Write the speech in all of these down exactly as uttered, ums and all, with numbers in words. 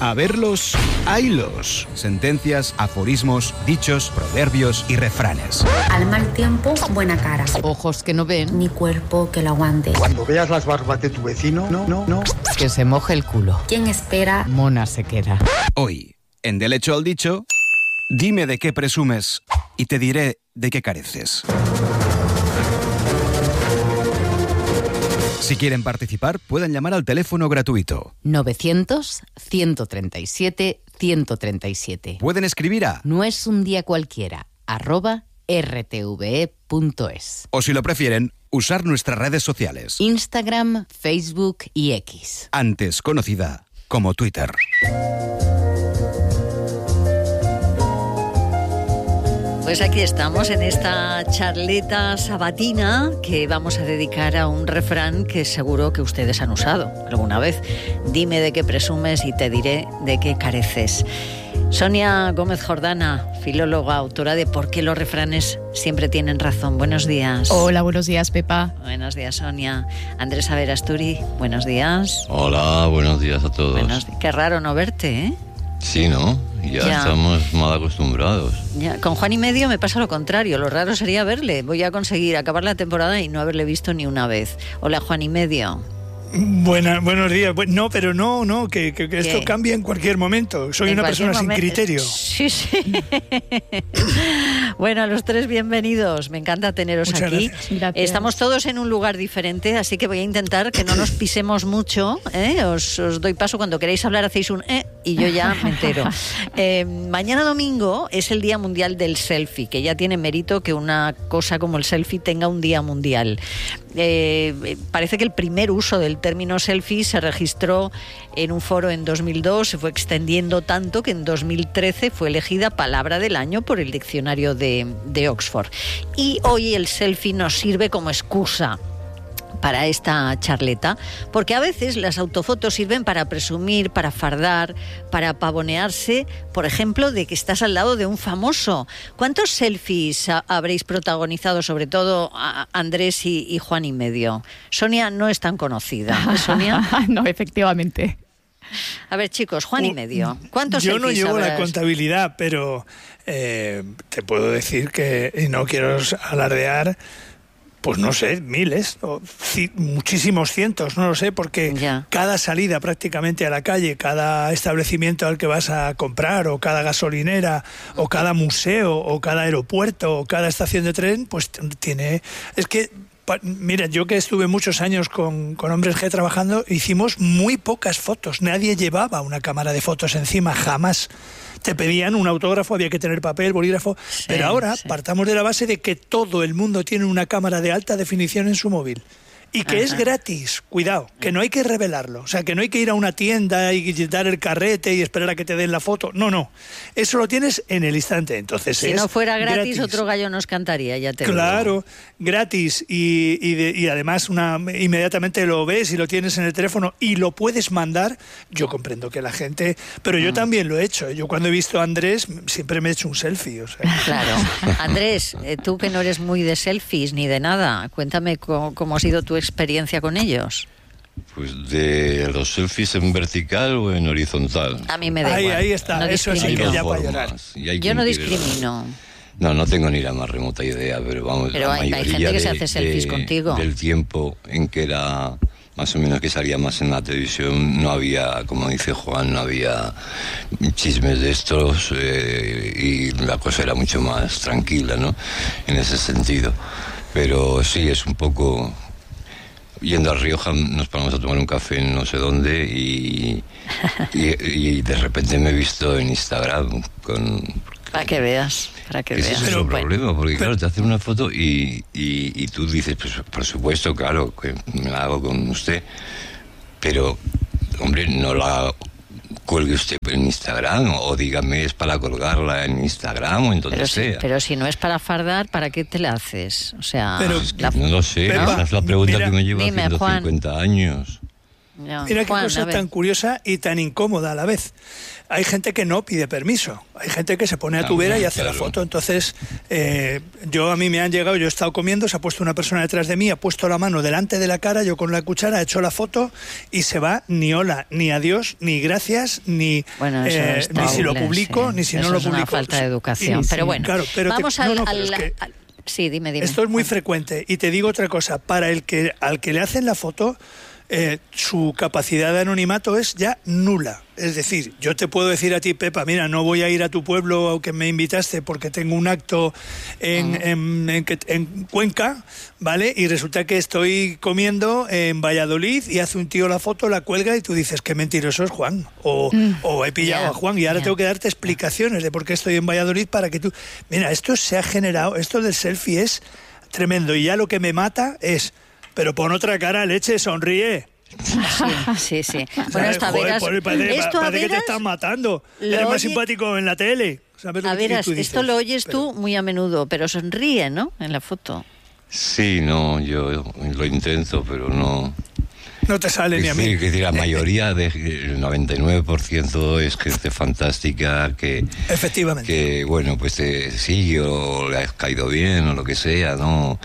A verlos, haylos. Sentencias, aforismos, dichos, proverbios y refranes. Al mal tiempo, buena cara. Ojos que no ven, ni cuerpo que lo aguante. Cuando veas las barbas de tu vecino, no, no, no. Que se moje el culo. Quien espera, mona se queda. Hoy, en Del hecho al dicho, dime de qué presumes y te diré de qué careces. Si quieren participar, pueden llamar al teléfono gratuito novecientos, ciento treinta y siete, ciento treinta y siete. Pueden escribir a No es un día cualquiera, arroba r t v e punto es. O si lo prefieren, usar nuestras redes sociales. Instagram, Facebook y X. Antes conocida como Twitter. Pues aquí estamos en esta charleta sabatina que vamos a dedicar a un refrán que seguro que ustedes han usado alguna vez. Dime de qué presumes y te diré de qué careces. Sonia Gómez Jordana, filóloga, autora de ¿Por qué los refranes siempre tienen razón? Buenos días. Hola, buenos días, Pepa. Buenos días, Sonia. Andrés Averasturi, buenos días. Hola, buenos días a todos. Buenos días. Qué raro no verte, ¿eh? Sí, ¿no? Ya, ya estamos mal acostumbrados. Ya. Con Juan y Medio me pasa lo contrario. Lo raro sería verle. Voy a conseguir acabar la temporada y no haberle visto ni una vez. Hola, Juan y Medio. Buena, buenos días. No, pero no, no, que, que, que esto cambia en cualquier momento. Soy en una persona momento. sin criterio. Sí, sí. Bueno, a los tres bienvenidos. Me encanta teneros Muchas aquí. Gracias. Gracias. Estamos todos en un lugar diferente, así que voy a intentar que no nos pisemos mucho. ¿eh? Os, os doy paso. Cuando queráis hablar hacéis un eh y yo ya me entero. Eh, mañana domingo es el Día Mundial del Selfie, que ya tiene mérito que una cosa como el selfie tenga un día mundial. Eh, parece que el primer uso del término selfie se registró en un foro en dos mil dos, se fue extendiendo tanto que en dos mil trece fue elegida palabra del año por el diccionario de, de Oxford. Y hoy el selfie nos sirve como excusa para esta charleta, porque a veces las autofotos sirven para presumir, para fardar, para pavonearse, por ejemplo, de que estás al lado de un famoso. ¿Cuántos selfies ha, habréis protagonizado, sobre todo a Andrés y, y Juan y Medio? Sonia no es tan conocida, ¿eh, Sonia? No, efectivamente. A ver, chicos, Juan y Medio, ¿cuántos Yo selfies no llevo habrás? la contabilidad, pero eh, te puedo decir que, y no quiero alardear, pues no sé, miles, o ci- muchísimos cientos, no lo sé, porque Ya. cada salida prácticamente a la calle, cada establecimiento al que vas a comprar, o cada gasolinera, o cada museo, o cada aeropuerto, o cada estación de tren, pues t- tiene... Es que, pa- mira, yo que estuve muchos años con, con Hombres G trabajando, hicimos muy pocas fotos, nadie llevaba una cámara de fotos encima, jamás. Te pedían un autógrafo, había que tener papel, bolígrafo, Sí, pero ahora sí. partamos de la base de que todo el mundo tiene una cámara de alta definición en su móvil. Y que Ajá. es gratis, cuidado, que no hay que revelarlo. O sea, que no hay que ir a una tienda y dar el carrete y esperar a que te den la foto. No, no. Eso lo tienes en el instante. Entonces, Si es no fuera gratis, gratis. otro gallo nos cantaría, ya te digo. Claro, gratis y, y, de- y además una inmediatamente lo ves y lo tienes en el teléfono y lo puedes mandar. Yo comprendo que la gente, pero yo Mm. también lo he hecho. Yo cuando he visto a Andrés siempre me he hecho un selfie. O sea. Claro. Andrés, eh, tú que no eres muy de selfies ni de nada, cuéntame cómo, cómo ha sido tu experiencia con ellos. Pues de los selfies en vertical o en horizontal. A mí me da Ahí, igual. ahí está, No eso sí Hay que discrimino. ya dos para llorar. formas, y hay Yo quien no quiere- discrimino. No, no tengo ni la más remota idea, pero vamos, Pero la hay- hay mayoría gente que se de- hace selfies de- contigo. del tiempo en que era más o menos que salía más en la televisión, no había, como dice Juan, no había chismes de estos eh, y la cosa era mucho más tranquila, ¿no? En ese sentido. Pero sí, es un poco... Yendo a Rioja nos paramos a tomar un café en no sé dónde y, y, y de repente me he visto en Instagram con... Para que veas, para que Ese veas. es el Bueno, problema, porque claro, te hacen una foto y, y, y tú dices, pues por supuesto, claro, que me la hago con usted, pero, hombre, no la cuelgue usted en Instagram, o dígame, es para colgarla en Instagram o en donde pero, si, sea. pero si no es para fardar, ¿para qué te la haces? O sea, Pero- Es que la- no lo sé, Pepa, esa es la pregunta mira, que me lleva dime, haciendo Juan. cincuenta años. No. Mira qué Juan, cosa a ver. tan curiosa y tan incómoda a la vez. Hay gente que no pide permiso, hay gente que se pone a tu vera y hace Claro. la foto. Entonces, eh, yo a mí me han llegado, yo he estado comiendo, se ha puesto una persona detrás de mí, ha puesto la mano delante de la cara, yo con la cuchara he hecho la foto y se va ni hola, ni adiós, ni gracias, ni, Bueno, eso eh, está ni si lo horrible, publico, sí. ni si Eso no lo es publico. una falta de educación, Sí, pero sí, bueno. claro, pero que- Vamos no, al... no, pero al- es que- al- sí, dime, dime. Esto es muy frecuente. Y te digo otra cosa, para el que al que le hacen la foto, eh, su capacidad de anonimato es ya nula. Es decir, yo te puedo decir a ti, Pepa, mira, no voy a ir a tu pueblo aunque me invitaste porque tengo un acto en, en, en, en, en Cuenca, ¿vale? Y resulta que estoy comiendo en Valladolid y hace un tío la foto, la cuelga y tú dices, qué mentiroso es Juan. O, mm. o he pillado yeah, a Juan y ahora yeah. tengo que darte explicaciones de por qué estoy en Valladolid para que tú... Mira, esto se ha generado, esto del selfie es tremendo y ya lo que me mata es, pero pon otra cara, leche, sonríe. Sí, sí. sí. Bueno, ¿Sabes? esto a Joder, veras, pobre, parece, esto a parece que te veras están matando. lo Eres más oye- simpático en la tele. ¿Sabes lo A que- y veras, tú dices, esto lo oyes pero- tú muy a menudo, pero sonríe, ¿no? En la foto. Sí, no, yo lo intento, pero no... No te sale ni a mí. Sí, que la mayoría, de, el noventa y nueve por ciento es gente fantástica que... Efectivamente. Que, bueno, pues te sigue o le has caído bien o lo que sea, ¿no?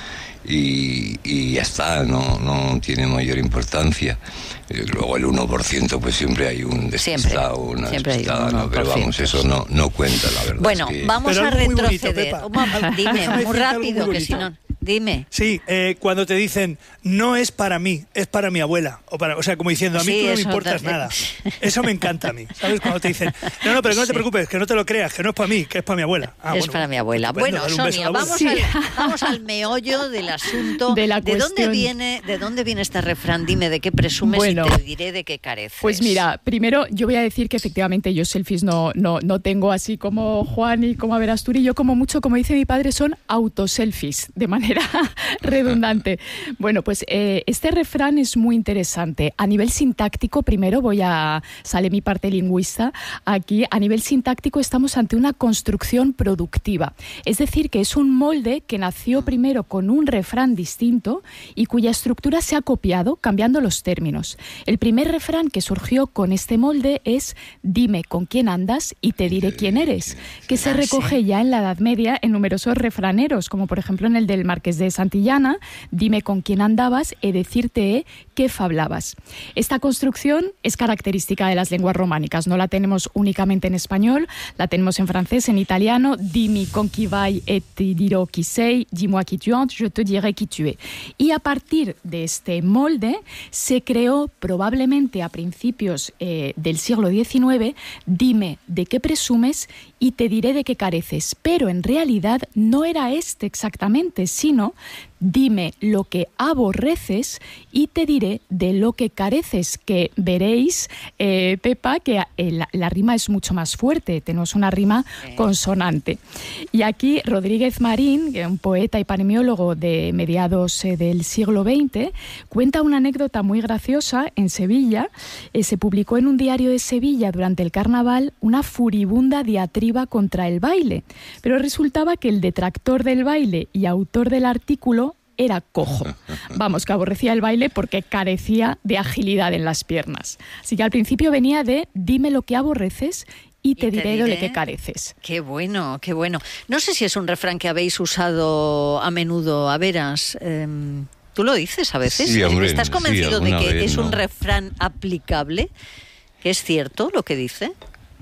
Y, y ya está, no, no tiene mayor importancia. Eh, Luego el uno por ciento, pues siempre hay un despistado, una siempre hay un despistada, ¿no? Pero uno por ciento, vamos, eso no, no cuenta, la verdad. Bueno, es que... vamos Pero a algo muy bonito, retroceder. Pepa. Un momento, dime, Déjame muy decirte algo rápido, muy que si bonito. no... Dime. Sí, eh, cuando te dicen, no es para mí, es para mi abuela. O, para, o sea, como diciendo, a mí Sí, tú no me eso importas te- nada. Eso me encanta a mí. ¿Sabes? Cuando te dicen, no, no, pero que no te Sí. preocupes, que no te lo creas, que no es para mí, que es para mi abuela. Ah, es bueno, para mi abuela. estupendo, Bueno, dale un beso Sonia, a la abuela. vamos, Sí. al, vamos al meollo del asunto. De la dónde cuestión. viene, ¿De dónde viene este refrán? Dime de qué presumes Bueno. y te diré de qué careces. Pues mira, primero yo voy a decir que efectivamente yo selfies no, no, no tengo así como Juan y como Averasturi. Yo como mucho, como dice mi padre, son autoselfies, de manera redundante. Bueno, pues eh, este refrán es muy interesante. A nivel sintáctico, primero voy a... sale mi parte lingüista. Aquí, a nivel sintáctico, estamos ante una construcción productiva. Es decir, que es un molde que nació primero con un refrán distinto y cuya estructura se ha copiado cambiando los términos. El primer refrán que surgió con este molde es «Dime con quién andas y te diré quién eres», que se Ah, recoge sí. ya en la Edad Media en numerosos refraneros, como por ejemplo en el del Marqués de Santillana, «Dime con quién andabas e decirte qué fablabas». Esta construcción es característica de las lenguas románicas, no la tenemos únicamente en español, la tenemos en francés, en italiano, «Dimi con qui vai et te dirò qui sei, dis-moi qui tu es, je te dirai qui tu es». Y a partir de este molde se creó probablemente a principios eh, del siglo diecinueve, «Dime de qué presumes y te diré de qué careces». Pero en realidad no era este exactamente, sino «Dime lo que aborreces y te diré de lo que careces», que veréis, eh, Pepa, que eh, la, la rima es mucho más fuerte, tenemos una rima consonante. Y aquí Rodríguez Marín, que es un poeta y paremiólogo de mediados eh, del siglo veinte, cuenta una anécdota muy graciosa en Sevilla. Eh, se publicó en un diario de Sevilla durante el carnaval una furibunda diatriba contra el baile, pero resultaba que el detractor del baile y autor del artículo era cojo. Vamos, que aborrecía el baile porque carecía de agilidad en las piernas. Así que al principio venía de «Dime lo que aborreces y te, Y te diré, de diré. lo que careces». Qué bueno, qué bueno. No sé si es un refrán que habéis usado a menudo, a veras. Eh, ¿Tú lo dices a veces? Sí, hombre, ¿Estás sí, convencido de alguna que vez, es un ¿no? refrán aplicable? ¿Que es cierto lo que dice?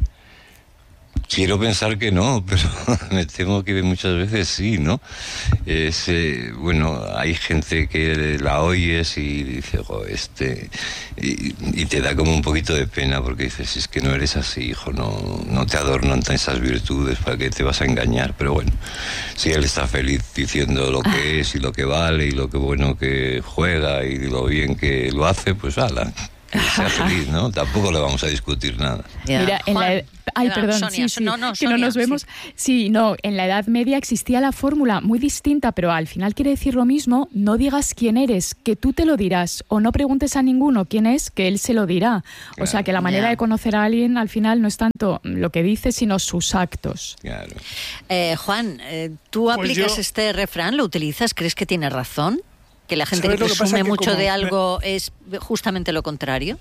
Quiero pensar que no, pero me temo que muchas veces sí, ¿no? Es, eh, bueno, hay gente que la oyes y dice, jo, este... Y, y te da como un poquito de pena porque dices, es que no eres así, hijo, no, no te adornan esas virtudes, ¿para qué te vas a engañar? Pero bueno, si él está feliz diciendo lo que es y lo que vale y lo que bueno que juega y lo bien que lo hace, pues ala, que sea feliz, ¿no? Tampoco le vamos a discutir nada. Ya. Mira, en Juan, la... Ay, ah, perdón, Sonia, sí, sí, no, no, que no Sonia, nos vemos. Sí. sí, no, en la Edad Media existía la fórmula muy distinta, pero al final quiere decir lo mismo: no digas quién eres, que tú te lo dirás, o no preguntes a ninguno quién es, que él se lo dirá. Claro. O sea, que la manera Ya. de conocer a alguien al final no es tanto lo que dice, sino sus actos. Claro. Eh, Juan, eh, ¿tú Pues aplicas yo- este refrán? ¿Lo utilizas? ¿Crees que tiene razón? ¿Que la gente que ¿Sabes lo que presume pasa? Que mucho como de me- algo es justamente lo contrario?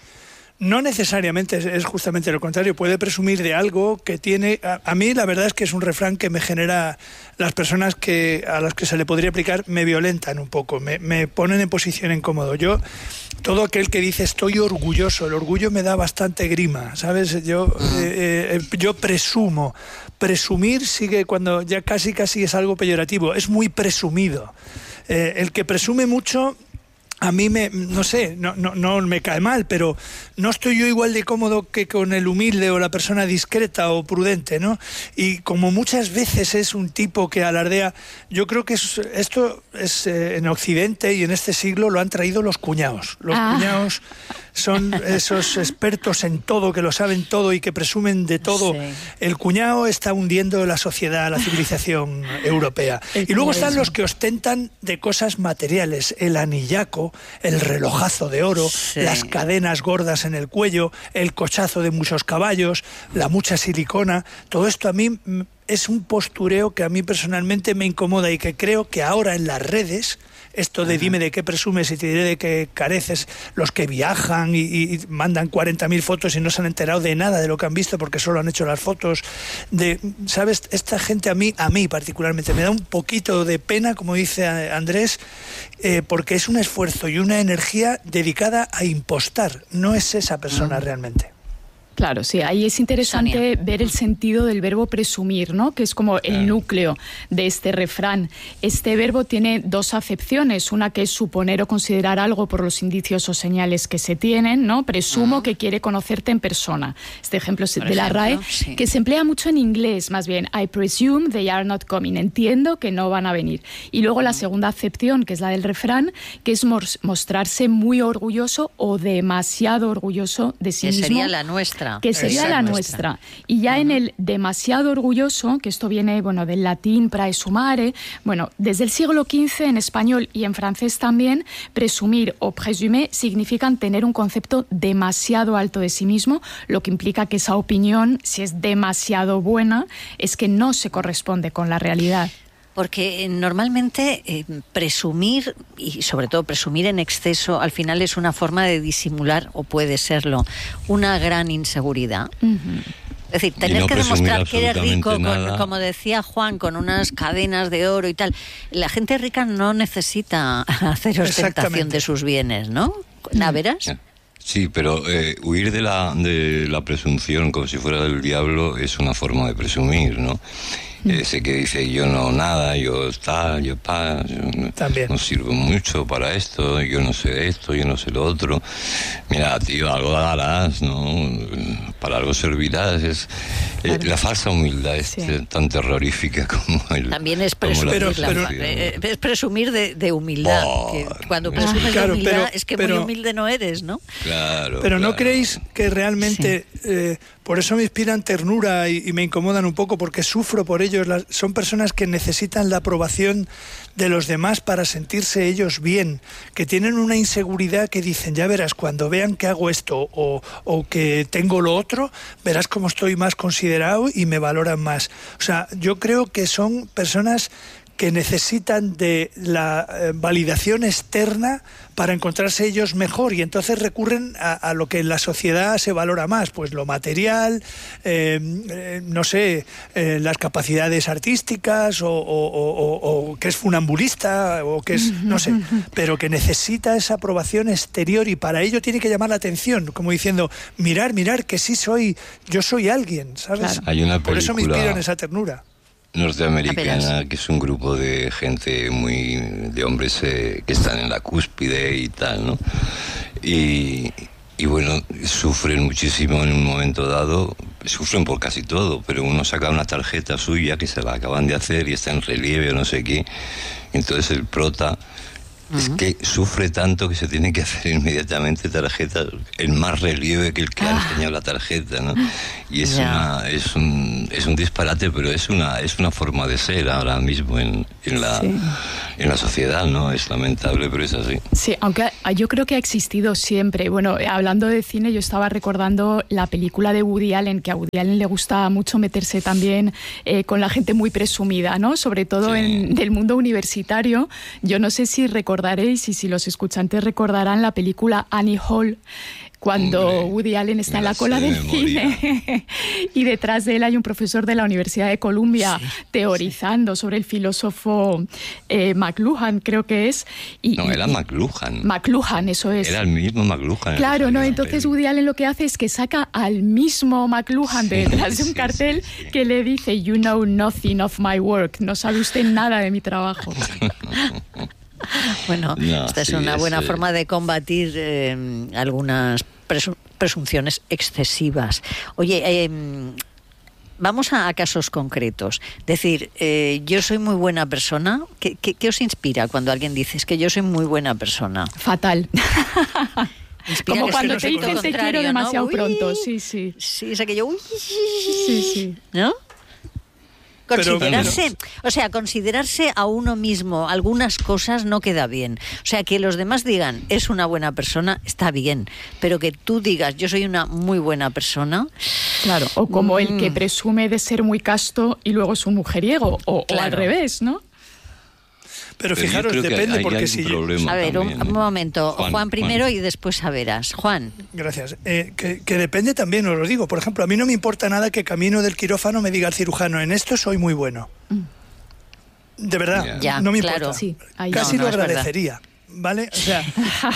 No necesariamente es, es justamente lo contrario. Puede presumir de algo que tiene... A, a mí la verdad es que es un refrán que me genera... Las personas que a las que se le podría aplicar me violentan un poco, me, me ponen en posición incómodo. Yo, todo aquel que dice estoy orgulloso, el orgullo me da bastante grima, ¿sabes? Yo, eh, eh, yo presumo. Presumir sigue cuando ya casi casi es algo peyorativo. Es muy presumido. Eh, el que presume mucho... A mí me, no sé, no, no, no me cae mal, pero no estoy yo igual de cómodo que con el humilde o la persona discreta o prudente, ¿no? Y como muchas veces es un tipo que alardea, yo creo que es, esto es eh, en Occidente y en este siglo lo han traído los cuñados. Los Ah. cuñados son esos expertos en todo, que lo saben todo y que presumen de todo. Sí. El cuñado está hundiendo la sociedad, la civilización europea. El Y luego están cuñadismo. los que ostentan de cosas materiales, el anillaco, el relojazo de oro, Sí. las cadenas gordas en el cuello, el cochazo de muchos caballos, la mucha silicona. Todo esto a mí mm, es un postureo que a mí personalmente me incomoda y que creo que ahora en las redes, esto de dime de qué presumes y te diré de qué careces, los que viajan y, y mandan cuarenta mil fotos y no se han enterado de nada de lo que han visto porque solo han hecho las fotos, de, ¿sabes? Esta gente a mí, a mí particularmente, me da un poquito de pena, como dice Andrés, eh, porque es un esfuerzo y una energía dedicada a impostar, no es esa persona realmente. Claro, sí, ahí es interesante Sonia. ver el sentido del verbo presumir, ¿no? Que es como el núcleo de este refrán. Este verbo tiene dos acepciones, una que es suponer o considerar algo por los indicios o señales que se tienen, ¿no? Presumo que quiere conocerte en persona. Este ejemplo es Por de la ejemplo, R A E, sí. que se emplea mucho en inglés, más bien. I presume they are not coming. Entiendo que no van a venir. Y luego la segunda acepción, que es la del refrán, que es mos- mostrarse muy orgulloso o demasiado orgulloso de sí Que mismo. sería la nuestra. Que sería la Exacto. nuestra. Y ya en el demasiado orgulloso, que esto viene, bueno, del latín praesumare, bueno, desde el siglo quince en español y en francés también, presumir o présumer significan tener un concepto demasiado alto de sí mismo, lo que implica que esa opinión, si es demasiado buena, es que no se corresponde con la realidad. Porque eh, normalmente eh, presumir, y sobre todo presumir en exceso, al final es una forma de disimular, o puede serlo, una gran inseguridad. Es decir, tener no que presumir demostrar que eres rico, con, absolutamente nada. como decía Juan, con unas cadenas de oro y tal. La gente rica no necesita hacer ostentación Exactamente. de sus bienes, ¿no? ¿La verás? Sí, pero eh, huir de la, de la presunción como si fuera del diablo es una forma de presumir, ¿no? Ese que dice yo no nada, yo tal, yo pa, yo no, También. no sirvo mucho para esto, yo no sé esto, yo no sé lo otro. Mira, tío, algo harás, ¿no? Para algo servirás. Es, eh, la falsa humildad es Sí. tan terrorífica como el... También es como la presumir, Pero- la- pero- eh, es presumir de, de humildad. Oh, que cuando ah, presumes claro, de humildad pero- es que pero- muy humilde no eres, ¿no? Claro, Pero ¿no claro. creéis que realmente, eh, por eso me inspiran ternura y, y me incomodan un poco, porque sufro por ellos? Las, son personas que necesitan la aprobación de los demás para sentirse ellos bien, que tienen una inseguridad que dicen, ya verás, cuando vean que hago esto o, o que tengo lo otro, verás cómo estoy más considerado y me valoran más. O sea, yo creo que son personas que necesitan de la eh, validación externa para encontrarse ellos mejor, y entonces recurren a, a lo que en la sociedad se valora más, pues lo material, eh, eh, no sé, eh, las capacidades artísticas o, o- o- o- o que es funambulista o que es, no sé, pero que necesita esa aprobación exterior, y para ello tiene que llamar la atención, como diciendo, mirar, mirar, que sí soy, yo soy alguien, ¿sabes? Claro. Hay una Por eso me película- inspiro en esa ternura. norteamericana, Apenas. que es un grupo de gente muy de hombres eh, que están en la cúspide y tal, ¿no? Y, y bueno, sufren muchísimo en un momento dado, sufren por casi todo, pero uno saca una tarjeta suya que se la acaban de hacer y está en relieve o no sé qué, entonces el prota es que sufre tanto que se tiene que hacer inmediatamente tarjeta el más relieve que el que ha enseñado la tarjeta, ¿no? Y es Ya. una es un es un disparate, pero es una es una forma de ser ahora mismo en, en la Sí. en la sociedad, ¿no? Es lamentable, pero es así. Sí, aunque ha- yo creo que ha existido siempre. Bueno, eh, hablando de cine, yo estaba recordando la película de Woody Allen, que a Woody Allen le gusta mucho meterse también eh, con la gente muy presumida, ¿no? Sobre todo Sí. en del mundo universitario. Yo no sé si recordáis recordaréis, y si los escuchantes recordarán la película Annie Hall, cuando Hombre, Woody Allen está en la cola del cine y detrás de él hay un profesor de la Universidad de Columbia sí, teorizando sí. sobre el filósofo eh, McLuhan, creo que es. Y, no, y, era McLuhan. McLuhan, eso es. Era el mismo McLuhan. Claro, no, entonces Woody Allen lo que hace es que saca al mismo McLuhan de detrás sí, de un cartel sí, sí. que le dice, "You know nothing of my work", no sabe usted nada de mi trabajo. Bueno, no, esta es sí, una buena ese... forma de combatir eh, algunas presu- presunciones excesivas. Oye, eh, vamos a, a casos concretos. Decir, eh, yo soy muy buena persona. ¿Qué, qué, ¿Qué os inspira cuando alguien dice es que yo soy muy buena persona? Fatal. Inspira como que cuando no te dicen te quiero demasiado ¿no? pronto, sí, sí. Sí, es aquello, uy, sí, sí. ¿no? Considerarse, pero, o sea, considerarse a uno mismo algunas cosas no queda bien. O sea, que los demás digan, es una buena persona, está bien. Pero que tú digas, yo soy una muy buena persona. Claro, o como mm. el que presume de ser muy casto y luego es un mujeriego, o, claro. o al revés, ¿no? Pero fijaros, Pero depende, hay, porque hay si un yo... A ver, también, un, un momento. Juan, Juan primero Juan. Y después a veras. Juan. Gracias. Eh, que, que depende también, os lo digo. Por ejemplo, a mí no me importa nada que camino del quirófano me diga el cirujano, en esto soy muy bueno. De verdad, ya, no me claro. importa. Sí, Casi no, lo no, agradecería, ¿vale? O sea...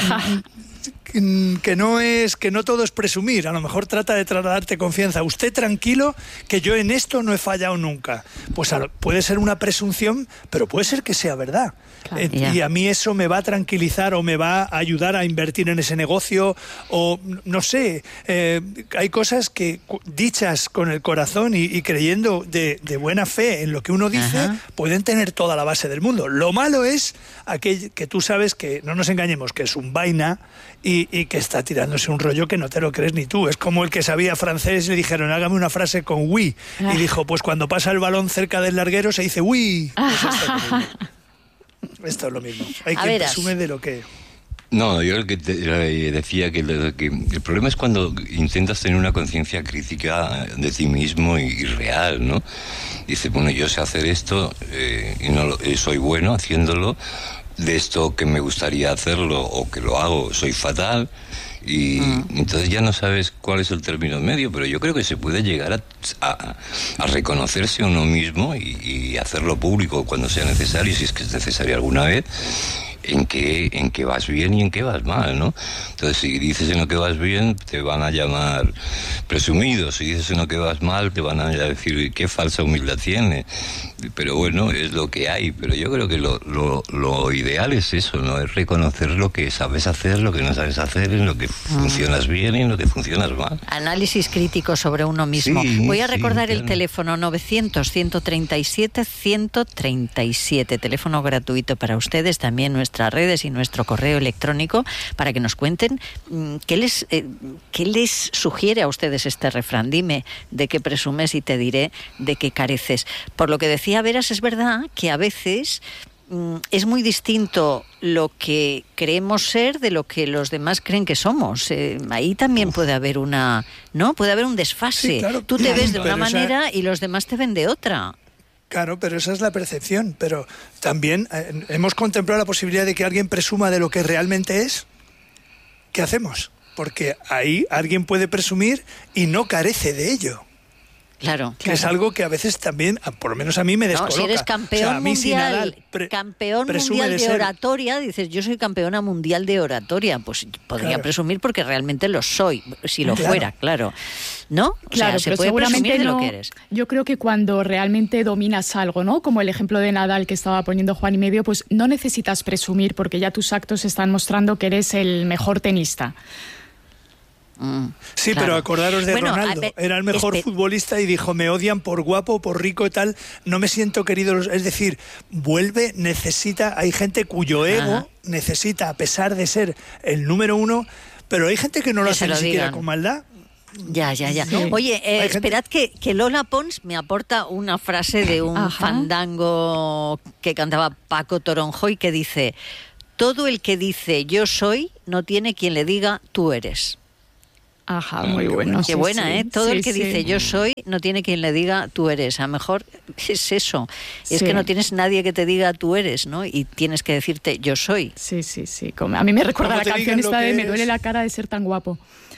que no es que no todo es presumir, a lo mejor trata de trasladarte confianza. Usted tranquilo, que yo en esto no he fallado nunca. Pues a, puede ser una presunción, pero puede ser que sea verdad. Claro, eh, yeah. Y a mí eso me va a tranquilizar o me va a ayudar a invertir en ese negocio o no sé, eh, hay cosas que dichas con el corazón y, y creyendo de, de buena fe en lo que uno dice, Ajá. pueden tener toda la base del mundo. Lo malo es aquel que tú sabes que, no nos engañemos, que es un vaina y, y que está tirándose un rollo que no te lo crees ni tú. Es como el que sabía francés y le dijeron, hágame una frase con oui. Ah. Y dijo, pues cuando pasa el balón cerca del larguero se dice oui. Pues esto, esto es lo mismo. Hay quien presume de lo que... No, yo que te, decía que, que el problema es cuando intentas tener una conciencia crítica de ti mismo y, y real, ¿no? Dices, bueno, yo sé hacer esto eh, y no lo, eh, soy bueno haciéndolo, de esto que me gustaría hacerlo o que lo hago soy fatal, y mm. entonces ya no sabes cuál es el término medio, pero yo creo que se puede llegar a, a, a reconocerse a uno mismo y, y hacerlo público cuando sea necesario, si es que es necesario alguna vez, en qué en qué vas bien y en qué vas mal, ¿no? Entonces, si dices en lo que vas bien, te van a llamar presumido. Si dices en lo que vas mal, te van a decir qué falsa humildad tiene. Pero bueno, es lo que hay. Pero yo creo que lo, lo, lo ideal es eso, ¿no? Es reconocer lo que sabes hacer, lo que no sabes hacer, en lo que funcionas bien y en lo que funcionas mal. Análisis crítico sobre uno mismo. Sí, Voy a recordar sí, el claro. teléfono novecientos, ciento treinta y siete, ciento treinta y siete. Teléfono gratuito para ustedes, también nuestras redes y nuestro correo electrónico, para que nos cuenten qué les, eh, qué les sugiere a ustedes este refrán. Dime de qué presumes y te diré de qué careces. Por lo que decía Veras, es verdad que a veces mm, es muy distinto lo que creemos ser de lo que los demás creen que somos. Eh, ahí también Uf. puede haber una, ¿no? Puede haber un desfase. Sí, claro. Tú te ves de Pero una esa... manera y los demás te ven de otra. Claro, pero esa es la percepción. Pero también eh, hemos contemplado la posibilidad de que alguien presuma de lo que realmente es. ¿Qué hacemos? Porque ahí alguien puede presumir y no carece de ello. Claro. Que claro. es algo que a veces también, por lo menos a mí me descoloca. No, si eres campeón o sea, mundial, si Nadal pre- campeón mundial de, de oratoria, dices, yo soy campeona mundial de oratoria, pues podría claro. presumir porque realmente lo soy, si lo claro. fuera, claro. ¿No? Claro, o sea, se pero puede seguramente presumir no, de lo que eres. Yo creo que cuando realmente dominas algo, ¿no? Como el ejemplo de Nadal que estaba poniendo Juan y medio, pues no necesitas presumir porque ya tus actos están mostrando que eres el mejor tenista. Mm, sí, claro. pero acordaros de bueno, Ronaldo, ver, era el mejor este... futbolista y dijo, me odian por guapo, por rico y tal, no me siento querido. Es decir, vuelve, necesita, hay gente cuyo ego Ajá. necesita, a pesar de ser el número uno, pero hay gente que no lo que hace ni siquiera con maldad. Ya, ya, ya. Sí. Oye, eh, esperad gente... que, que Lola Pons me aporta una frase de un Ajá. fandango que cantaba Paco Toronjo y que dice, todo el que dice yo soy no tiene quien le diga tú eres. Ajá, muy bueno. Qué sí, buena, sí. ¿eh? Todo sí, el que sí. dice yo soy no tiene quien le diga tú eres. A lo mejor es eso. Es Sí. que no tienes nadie que te diga tú eres, ¿no? Y tienes que decirte yo soy. Sí, sí, sí. Como- a mí me recuerda Como la te canción digan lo esta de que Me duele eres. la cara de ser tan guapo.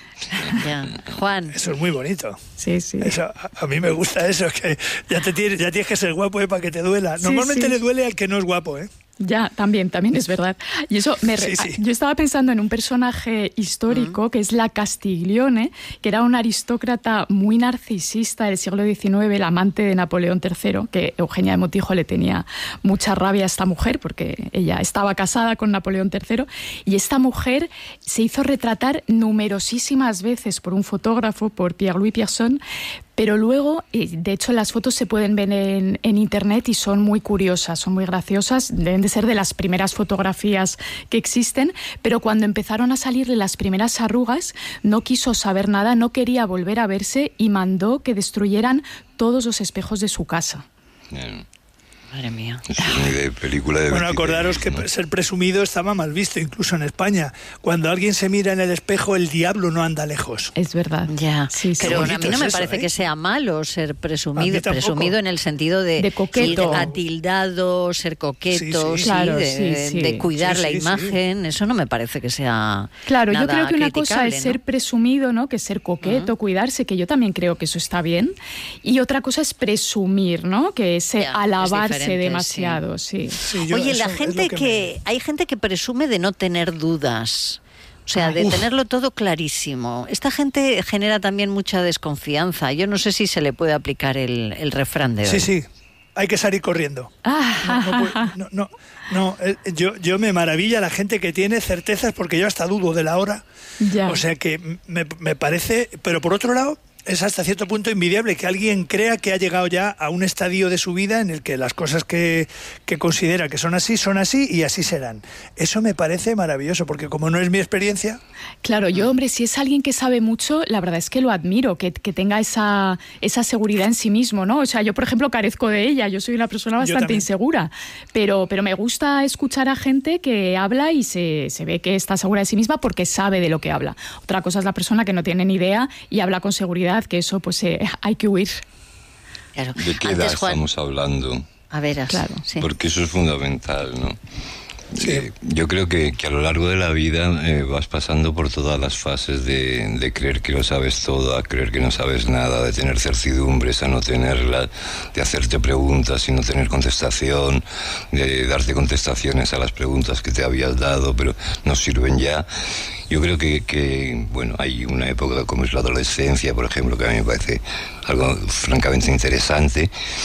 Ya. Juan. Eso es muy bonito. Sí, sí. Eso, a, a mí me gusta eso, que ya, te tienes, ya tienes que ser guapo, ¿eh? Para que te duela. Sí, Normalmente sí. le duele al que no es guapo, ¿eh? Ya, también, también es verdad. Y eso me re- Sí, sí. Yo estaba pensando en un personaje histórico que es la Castiglione, que era una aristócrata muy narcisista del siglo diecinueve, la amante de Napoleón tercero, que Eugenia de Montijo le tenía mucha rabia a esta mujer porque ella estaba casada con Napoleón tercero, y esta mujer se hizo retratar numerosísimas veces por un fotógrafo, por Pierre-Louis Pierson, pero luego, eh, de hecho, las fotos se pueden ver en, en internet y son muy curiosas, son muy graciosas, deben de ser de las primeras fotografías que existen, pero cuando empezaron a salirle las primeras arrugas, no quiso saber nada, no quería volver a verse y mandó que destruyeran todos los espejos de su casa. Bien. Madre mía. Es muy de película de Bueno, veintitrés, acordaros que ¿no? ser presumido estaba mal visto, incluso en España. Cuando alguien se mira en el espejo, el diablo no anda lejos. Es verdad. Ya, Sí, sí. pero Qué a mí bonito no es me eso, parece ¿eh? que sea malo ser A presumido, mí tampoco. presumido en el sentido de, De coqueto. ir atildado, ser coqueto, Sí, sí, sí. Claro, de, sí, sí. de cuidar Sí, la sí, sí. imagen, eso no me parece que sea Claro, yo nada creo que una cosa criticable, es ser ¿no? presumido, ¿no? Que es ser coqueto, cuidarse, que yo también creo que eso está bien. Y otra cosa es presumir, ¿no? Que es eh, Ya, es alabarse diferente, demasiado, sí. Sí, yo- Oye, eso la es gente lo que, que me- hay gente que presume de no tener dudas. O sea, de Uf. tenerlo todo clarísimo. Esta gente genera también mucha desconfianza. Yo no sé si se le puede aplicar el, el refrán de hoy. Sí, sí, hay que salir corriendo. Ah, No, no, puede- no, no, no, eh, yo, yo me maravilla la gente que tiene certezas porque yo hasta dudo de la hora. ya. O sea que me, me parece, pero por otro lado, es hasta cierto punto envidiable que alguien crea que ha llegado ya a un estadio de su vida en el que las cosas que, que considera que son así, son así y así serán. Eso me parece maravilloso, porque como no es mi experiencia... Claro, yo, hombre, si es alguien que sabe mucho, la verdad es que lo admiro, que, que tenga esa, esa seguridad en sí mismo, ¿no? O sea, yo, por ejemplo, carezco de ella, yo soy una persona Yo bastante también. insegura, pero, pero me gusta escuchar a gente que habla y se, se ve que está segura de sí misma porque sabe de lo que habla. Otra cosa es la persona que no tiene ni idea y habla con seguridad, que eso pues eh, hay que huir. Claro. ¿De qué Antes, edad Juan, estamos hablando? a ver, Claro. sí. Porque eso es fundamental, ¿no? Sí. Eh, yo creo que, que a lo largo de la vida eh, vas pasando por todas las fases de, de creer que lo sabes todo, a creer que no sabes nada, de tener certidumbres a no tenerlas, de hacerte preguntas y no tener contestación, de darte contestaciones a las preguntas que te habías dado, pero no sirven ya. Yo creo que, que, bueno, hay una época como es la adolescencia, por ejemplo, que a mí me parece algo francamente interesante,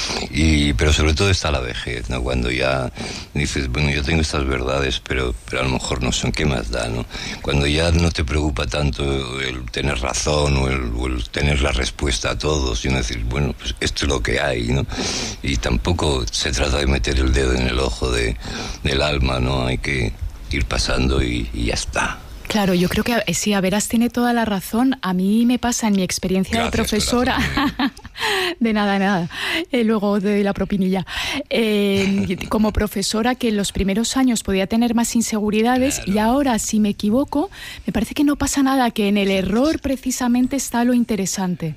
y, pero sobre todo está la vejez, ¿no? Cuando ya dices, bueno, yo tengo estas verdades, pero, pero a lo mejor no son, ¿qué más da, no? Cuando ya no te preocupa tanto el tener razón o el, o el tener la respuesta a todo, sino decir, bueno, pues esto es lo que hay, ¿no? Y tampoco se trata de meter el dedo en el ojo de, del alma, ¿no? Hay que ir pasando y, y ya está. Claro, yo creo que eh, sí, a Veras tiene toda la razón. A mí me pasa en mi experiencia Gracias, de profesora. De nada, de nada. Eh, luego te doy la propinilla. Eh, como profesora, que en los primeros años podía tener más inseguridades, Claro. y ahora, si me equivoco, me parece que no pasa nada, que en el error precisamente está lo interesante.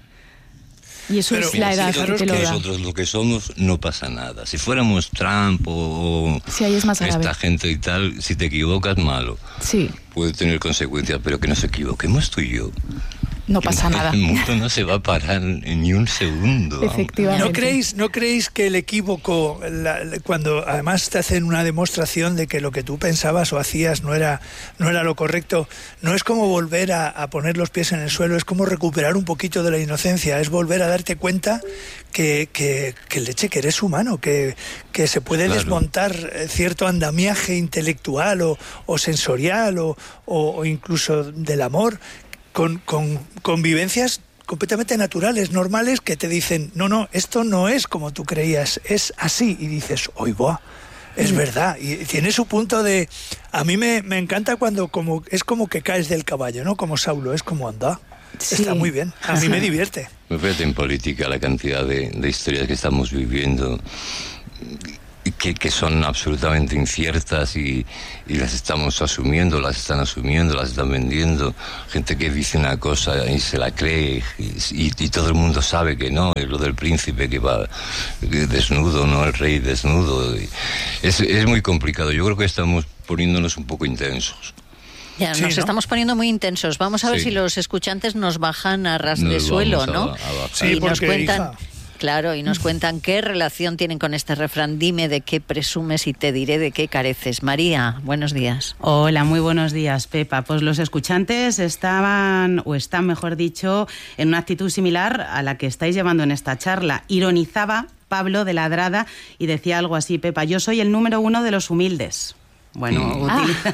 Y eso Pero es la edad que fijaros te lo que da. Nosotros lo que somos no pasa nada. Si fuéramos Trump o Sí, ahí es más grave. esta gente y tal, si te equivocas, malo. Sí, Puede tener consecuencias, pero que nos equivoquemos tú y yo. no pasa nada. El mundo no se va a parar en ni un segundo. Efectivamente. ¿No creéis, ¿No creéis que el equívoco, la- la- cuando además te hacen una demostración de que lo que tú pensabas o hacías no era, no era lo correcto, no es como volver a, a poner los pies en el suelo, es como recuperar un poquito de la inocencia, es volver a darte cuenta que, que, que leche, que eres humano, que, que se puede Claro. desmontar eh, cierto andamiaje intelectual o, o sensorial o, o, o incluso del amor, con, con convivencias completamente naturales, normales, que te dicen, no, no, esto no es como tú creías, es así. Y dices, oy, boa, es verdad. Y tiene su punto de... A mí me, me encanta cuando como es como que caes del caballo, ¿no? Como Saulo, es como anda. Sí. Está muy bien, a mí me divierte. Me fíjate en política la cantidad de, de historias que estamos viviendo. Y que, que son absolutamente inciertas y, y las estamos asumiendo, las están asumiendo, las están vendiendo. Gente que dice una cosa y se la cree y, y, y todo el mundo sabe que no, es lo del príncipe que va desnudo, no el rey desnudo. Es, es muy complicado. Yo creo que estamos poniéndonos un poco intensos. Ya, sí, nos ¿no? estamos poniendo muy intensos. Vamos a ver Sí. si los escuchantes nos bajan a ras Nos de suelo, vamos a- ¿no? a bajar. Sí, y nos porque, cuentan, hija. claro, y nos cuentan qué relación tienen con este refrán. Dime de qué presumes y te diré de qué careces. María, buenos días. Hola, muy buenos días, Pepa. Pues los escuchantes estaban, o están, mejor dicho, en una actitud similar a la que estáis llevando en esta charla. Ironizaba Pablo de Ladrada y decía algo así: Pepa, yo soy el número uno de los humildes. Bueno, Mm. utiliza-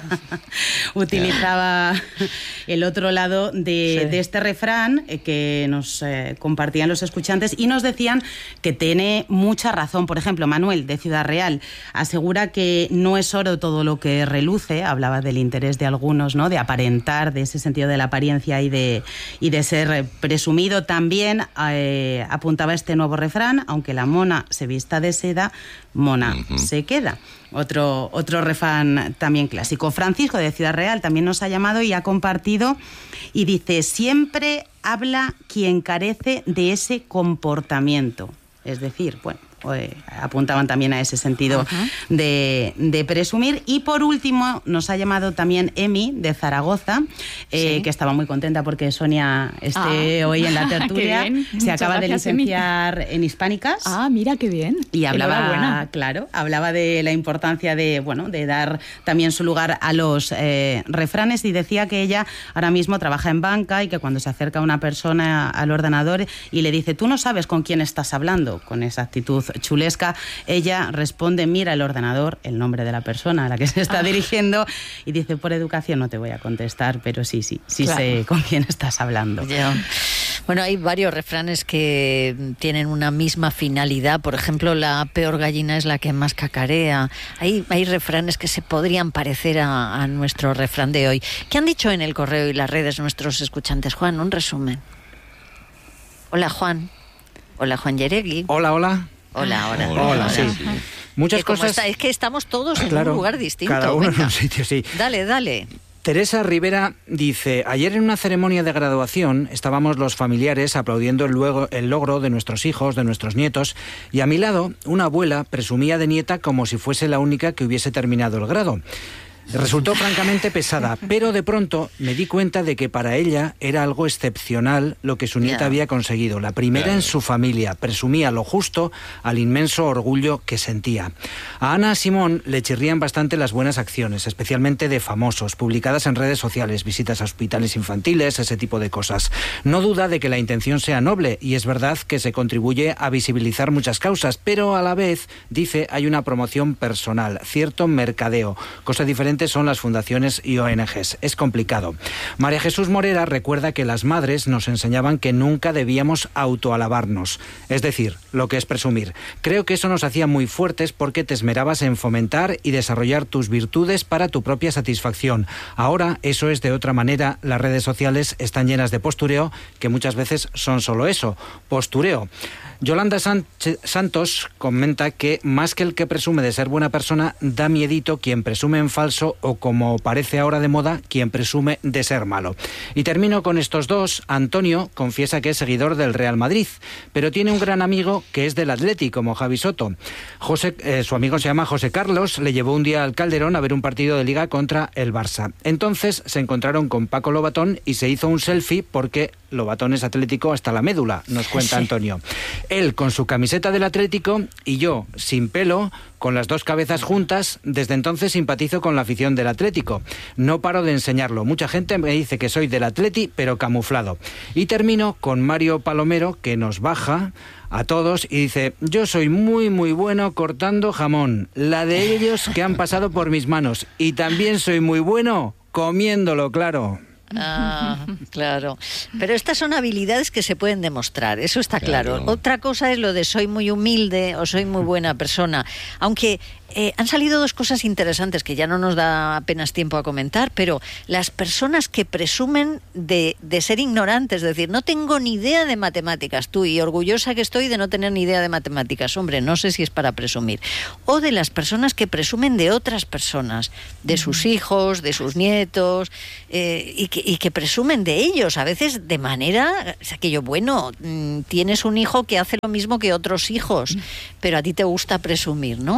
utilizaba el otro lado de, Sí. de este refrán eh, que nos eh, compartían los escuchantes y nos decían que tiene mucha razón. Por ejemplo, Manuel, de Ciudad Real, asegura que no es oro todo lo que reluce. Hablaba del interés de algunos, ¿no?, de aparentar, de ese sentido de la apariencia y de, y de ser eh, presumido. También eh, apuntaba este nuevo refrán: aunque la mona se vista de seda, mona Ujú. se queda. Otro, otro refrán también clásico. Francisco, de Ciudad Real, también nos ha llamado y ha compartido y dice: siempre habla quien carece de ese comportamiento. Es decir, bueno, eh, apuntaban también a ese sentido de, de presumir. Y por último nos ha llamado también Emi, de Zaragoza, eh, Sí. que estaba muy contenta porque Sonia esté Ah. hoy en la Qué tertulia. bien. Se Muchas acaba de gracias, Emi. licenciar en Hispánicas. Ah, mira qué bien. Y hablaba, Enhorabuena. claro, hablaba de la importancia de, bueno, de dar también su lugar a los eh, refranes, y decía que ella ahora mismo trabaja en banca y que cuando se acerca una persona al ordenador y le dice: tú no sabes con quién estás hablando, con esa actitud chulesca, ella responde: mira el ordenador, el nombre de la persona a la que se está Ah. dirigiendo, y dice: por educación no te voy a contestar, pero sí, sí, sí Claro. sé con quién estás hablando. Ya. Bueno, hay varios refranes que tienen una misma finalidad. Por ejemplo, la peor gallina es la que más cacarea. Hay, hay refranes que se podrían parecer a, a nuestro refrán de hoy. ¿Qué han dicho en el correo y las redes nuestros escuchantes? Juan, un resumen. Hola, Juan. Hola, Juan Yeregui. Hola, hola. Hola, hola. Hola, sí. Muchas Que como cosas. está- es que estamos todos en Claro, un lugar distinto. cada uno en Venga. un sitio, sí. Dale, dale. Teresa Rivera dice: ayer en una ceremonia de graduación estábamos los familiares aplaudiendo el, luego, el logro de nuestros hijos, de nuestros nietos, y a mi lado una abuela presumía de nieta como si fuese la única que hubiese terminado el grado. Resultó francamente pesada, pero de pronto me di cuenta de que para ella era algo excepcional lo que su nieta Ya. había conseguido. La primera Claro. en su familia, presumía lo justo al inmenso orgullo que sentía. A Ana Simón le chirrían bastante las buenas acciones, especialmente de famosos, publicadas en redes sociales, visitas a hospitales infantiles, ese tipo de cosas. No duda de que la intención sea noble, y es verdad que se contribuye a visibilizar muchas causas, pero a la vez, dice, hay una promoción personal, cierto mercadeo, cosa diferente son las fundaciones y O N Ges. Es complicado. María Jesús Morera recuerda que las madres nos enseñaban que nunca debíamos autoalabarnos, es decir, lo que es presumir. Creo que eso nos hacía muy fuertes porque te esmerabas en fomentar y desarrollar tus virtudes para tu propia satisfacción. Ahora eso es de otra manera. Las redes sociales están llenas de postureo, que muchas veces son solo eso, postureo. Yolanda Sánchez Santos comenta que más que el que presume de ser buena persona, da miedito quien presume en falso, o como parece ahora de moda, quien presume de ser malo. Y termino con estos dos. Antonio confiesa que es seguidor del Real Madrid, pero tiene un gran amigo que es del Atleti, como Javi Soto. José, eh, su amigo se llama José Carlos, le llevó un día al Calderón a ver un partido de Liga contra el Barça. Entonces se encontraron con Paco Lobatón y se hizo un selfie porque Lobatón es atlético hasta la médula, nos cuenta Sí. Antonio. Él con su camiseta del Atlético y yo sin pelo, con las dos cabezas juntas. Desde entonces simpatizo con la afición del Atlético. No paro de enseñarlo. Mucha gente me dice que soy del Atleti, pero camuflado. Y termino con Mario Palomero, que nos baja a todos y dice: yo soy muy muy bueno cortando jamón, la de ellos que han pasado por mis manos, y también soy muy bueno comiéndolo, claro. Ah, claro. Pero estas son habilidades que se pueden demostrar, eso está claro. claro. Otra cosa es lo de soy muy humilde o soy muy buena persona. Aunque eh, han salido dos cosas interesantes que ya no nos da apenas tiempo a comentar, pero las personas que presumen de, de ser ignorantes, es decir, no tengo ni idea de matemáticas, tú, y orgullosa que estoy de no tener ni idea de matemáticas, hombre, no sé si es para presumir. O de las personas que presumen de otras personas, de sus hijos, de sus nietos, eh, y, que, y que presumen de ellos, a veces de manera, o sea, que yo, bueno, tienes un hijo que hace lo mismo que otros hijos, pero a ti te gusta presumir, ¿no?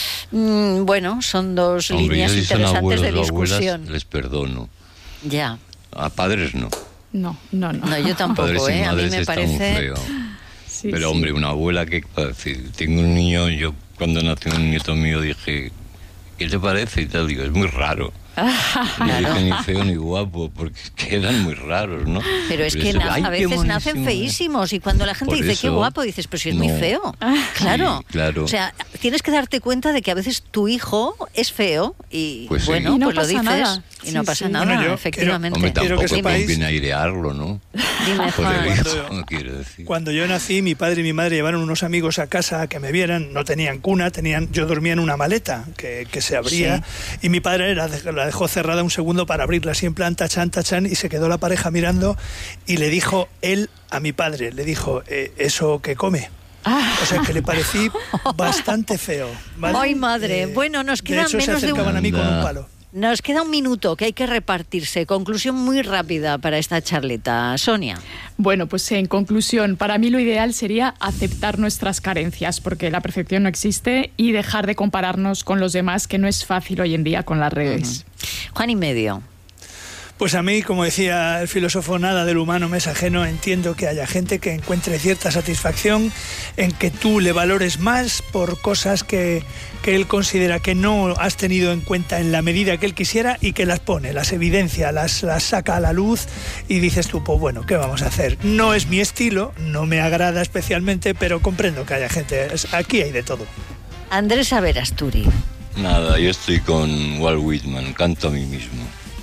Bueno, son dos Hombre, líneas yo interesantes abuelos, de discusión. Les perdono. Ya. A padres no. No, no, no. No, yo tampoco, padres y ¿eh? A mí madres me está parece... muy feo. Sí, Pero sí. hombre, una abuela que, decir, tengo un niño, yo cuando nació un nieto mío dije, ¿qué te parece? Y tal, digo, es muy raro. No Claro. dije ni feo ni guapo, porque quedan muy raros, ¿no? Pero es que eso, na- ¡ay, a qué veces nacen buenísimo! feísimos y cuando la gente Por dice qué eso, guapo, dices, pero si es no. muy feo. Claro. Sí, claro. O sea, tienes que darte cuenta de que a veces tu hijo es feo y Pues sí. bueno, Y no pues lo pasa dices nada. y no Sí, pasa sí. nada, Bueno, yo efectivamente. Hombre, Quiero tampoco que sepáis- conviene airearlo, ¿no? Dime, Por Juan. el Cuando- hijo, quiero decir. Cuando yo nací, mi padre y mi madre llevaron unos amigos a casa a que me vieran. No tenían cuna, tenían, yo dormía en una maleta que, que se abría y mi padre la, dej- la dejó cerrada un segundo para abrirla, así en plan tachan, tachan, y se quedó la pareja mirando y le dijo él a mi padre, le dijo, eh, ¿eso qué come? O sea, que le parecí bastante feo. ¿vale? Ay, madre. Eh, Bueno, nos de quedan hecho, se menos de un- acercaban a mí con un Anda. palo. Nos queda un minuto que hay que repartirse. Conclusión muy rápida para esta charleta. Sonia. Bueno, pues en conclusión, para mí lo ideal sería aceptar nuestras carencias, porque la perfección no existe, y dejar de compararnos con los demás, que no es fácil hoy en día con las redes. Uh-huh. Juan y medio. Pues a mí, como decía el filósofo, nada del humano me es ajeno. Entiendo que haya gente que encuentre cierta satisfacción en que tú le valores más por cosas que, que él considera que no has tenido en cuenta en la medida que él quisiera y que las pone, las evidencia, las, las saca a la luz y dices tú, pues bueno, ¿qué vamos a hacer? No es mi estilo, no me agrada especialmente, pero comprendo que haya gente. Es- Aquí hay de todo. Andrés Averasturi. Nada, yo estoy con Walt Whitman, canto a mí mismo.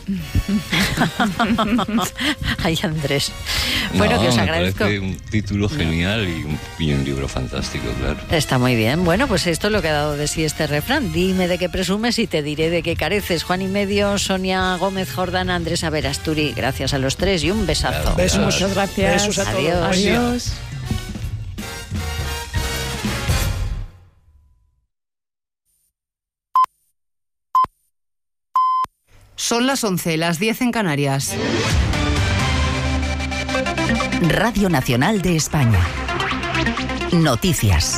Ay, Andrés. Bueno, No, que os me agradezco. parece un título genial y un, y un libro fantástico, claro. Está muy bien. Bueno, pues esto es lo que ha dado de sí este refrán. Dime de qué presumes y te diré de qué careces. Juan y medio, Sonia Gómez Jordana, Andrés Averasturi. Gracias a los tres y un besazo. Claro. Besos. Muchas gracias. Besos a todos. Adiós. Buen día. Adiós. Son las once, las diez en Canarias. Radio Nacional de España. Noticias.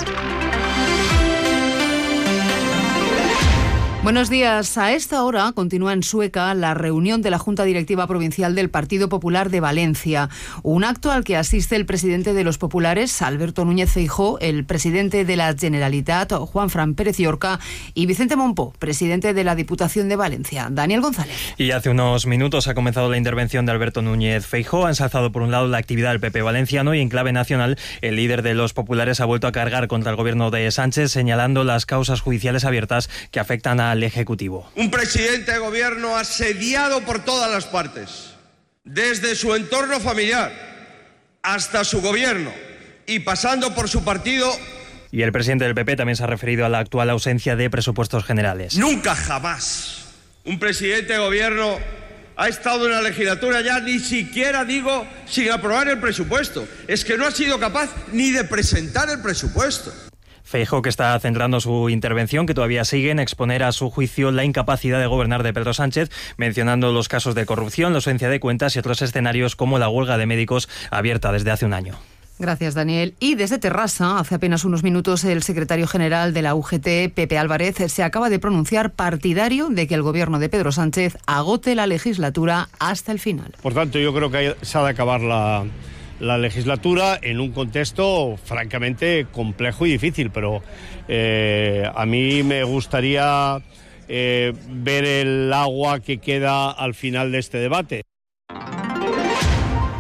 Buenos días. A esta hora continúa en Sueca la reunión de la Junta Directiva Provincial del Partido Popular de Valencia. Un acto al que asiste el presidente de los populares, Alberto Núñez Feijóo, el presidente de la Generalitat, Juanfran Pérez Llorca, y Vicente Mompó, presidente de la Diputación de Valencia. Daniel González. Y hace unos minutos ha comenzado la intervención de Alberto Núñez Feijóo. Ha ensalzado por un lado la actividad del P P valenciano y en clave nacional el líder de los populares ha vuelto a cargar contra el gobierno de Sánchez, señalando las causas judiciales abiertas que afectan al Ejecutivo. Un presidente de gobierno asediado por todas las partes, desde su entorno familiar hasta su gobierno y pasando por su partido. Y el presidente del P P también se ha referido a la actual ausencia de presupuestos generales. Nunca jamás un presidente de gobierno ha estado en la legislatura ya ni siquiera, digo, sin aprobar el presupuesto. Es que no ha sido capaz ni de presentar el presupuesto. Feijóo, que está centrando su intervención, que todavía sigue en exponer a su juicio la incapacidad de gobernar de Pedro Sánchez, mencionando los casos de corrupción, la ausencia de cuentas y otros escenarios como la huelga de médicos abierta desde hace un año. Gracias, Daniel. Y desde Terrassa, hace apenas unos minutos, el secretario general de la U G T, Pepe Álvarez, se acaba de pronunciar partidario de que el gobierno de Pedro Sánchez agote la legislatura hasta el final. Por tanto, yo creo que hay- se ha de acabar la, la legislatura en un contexto francamente complejo y difícil, pero eh, a mí me gustaría eh, ver el agua que queda al final de este debate.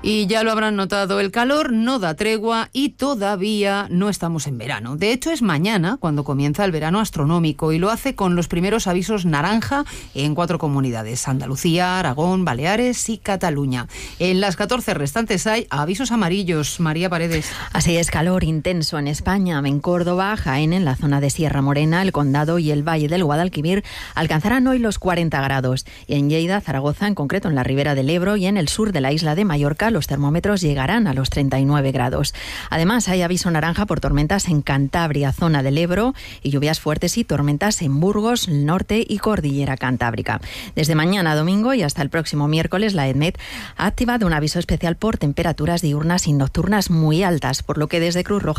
Y ya lo habrán notado, el calor no da tregua y todavía no estamos en verano. De hecho, es mañana cuando comienza el verano astronómico y lo hace con los primeros avisos naranja en cuatro comunidades: Andalucía, Aragón, Baleares y Cataluña. En las catorce restantes hay avisos amarillos. María Paredes. Así es, calor intenso en España. En Córdoba, Jaén, en la zona de Sierra Morena, el Condado y el Valle del Guadalquivir alcanzarán hoy los cuarenta grados. Y en Lleida, Zaragoza, en concreto en la Ribera del Ebro y en el sur de la isla de Mallorca, los termómetros llegarán a los treinta y nueve grados. Además, hay aviso naranja por tormentas en Cantabria, zona del Ebro, y lluvias fuertes y tormentas en Burgos, norte y cordillera cantábrica. Desde mañana domingo y hasta el próximo miércoles, la EDMET ha activado un aviso especial por temperaturas diurnas y nocturnas muy altas, por lo que desde Cruz Roja